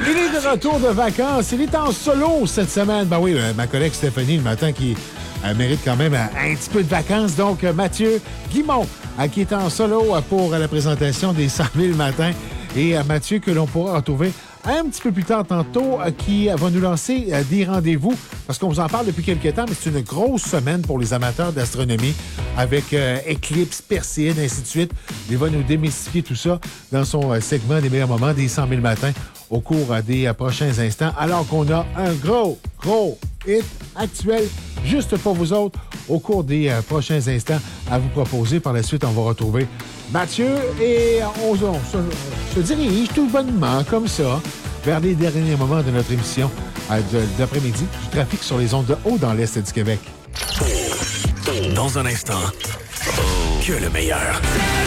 Il est de retour de vacances. Il est en solo cette semaine. Ben oui, ma collègue Stéphanie, le matin, qui mérite quand même un petit peu de vacances. Donc, Mathieu Guimont, qui est en solo pour la présentation des 100 000 matins. Et Mathieu, que l'on pourra retrouver un petit peu plus tard tantôt, qui va nous lancer des rendez-vous, parce qu'on vous en parle depuis quelques temps, mais c'est une grosse semaine pour les amateurs d'astronomie, avec éclipses, Perséide, ainsi de suite. Il va nous démystifier tout ça dans son segment des meilleurs moments des 100 000 matins au cours des prochains instants, alors qu'on a un gros hit actuel juste pour vous autres au cours des prochains instants à vous proposer. Par la suite, on va retrouver Mathieu et on se dirige tout bonnement comme ça vers les derniers moments de notre émission d'après-midi du trafic sur les ondes de haut dans l'Est du Québec. Dans un instant, que le meilleur.